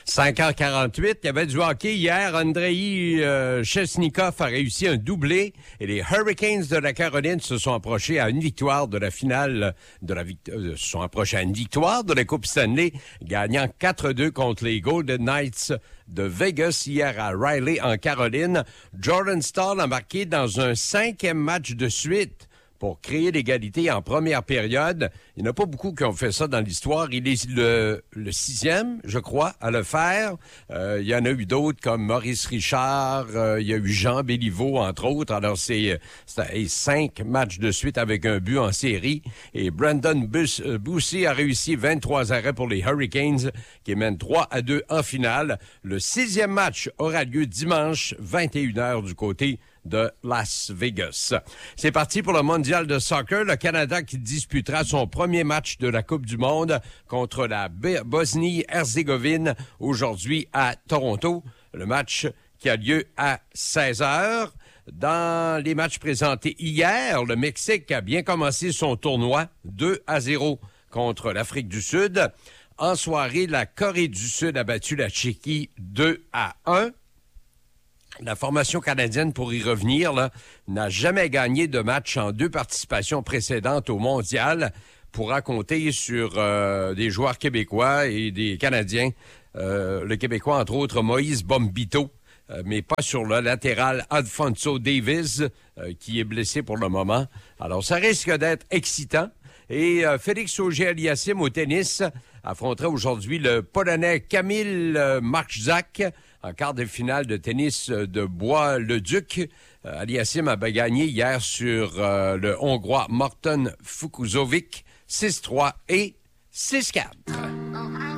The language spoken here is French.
5h48, il y avait du hockey hier. Andrei Chesnikov a réussi un doublé et les Hurricanes de la Caroline se sont approchés à une victoire de la finale se sont approchés à une victoire de la Coupe Stanley, gagnant 4-2 contre les Golden Knights de Vegas hier à Riley en Caroline. Jordan Staal a marqué dans un 5e match de suite pour créer l'égalité en première période. Il n'y en a pas beaucoup qui ont fait ça dans l'histoire. Il est le 6e, je crois, à le faire. Il y en a eu d'autres comme Maurice Richard, il y a eu Jean Béliveau, entre autres. Alors, c'est 5 matchs de suite avec un but en série. Et Brandon Boussy a réussi 23 arrêts pour les Hurricanes qui mènent 3-2 en finale. Le 6e match aura lieu dimanche, 21h du côté de Las Vegas. C'est parti pour le mondial de soccer. Le Canada qui disputera son premier match de la Coupe du monde contre la Bosnie-Herzégovine aujourd'hui à Toronto. Le match qui a lieu à 16h. Dans les matchs présentés hier, le Mexique a bien commencé son tournoi 2-0 contre l'Afrique du Sud. En soirée, la Corée du Sud a battu la Tchéquie 2-1. La formation canadienne, pour y revenir, là, n'a jamais gagné de match en 2 participations précédentes au mondial. Pourra compter sur des joueurs québécois et des Canadiens. Le Québécois, entre autres, Moïse Bombito, mais pas sur le latéral Alfonso Davies, qui est blessé pour le moment. Alors, ça risque d'être excitant. Et Félix Auger-Aliassime au tennis affrontera aujourd'hui le Polonais Kamil Marczak en quart de finale de tennis de Bois-le-Duc. Aliassime a gagné hier sur le Hongrois Morton Fukuzovic 6-3 et 6-4.